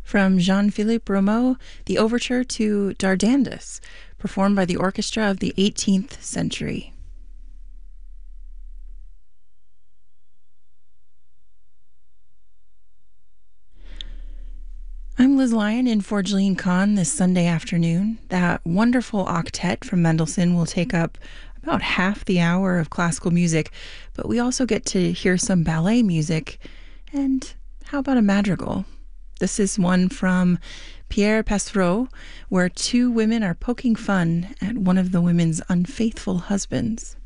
From Jean-Philippe Rameau, the overture to Dardandus, performed by the orchestra of the 18th century. I'm Liz Lyon in for Jillian Kahn this Sunday afternoon. That wonderful octet from Mendelssohn will take up about half the hour of classical music, but we also get to hear some ballet music. And how about a madrigal? This is one from Pierre Passereau, where two women are poking fun at one of the women's unfaithful husbands.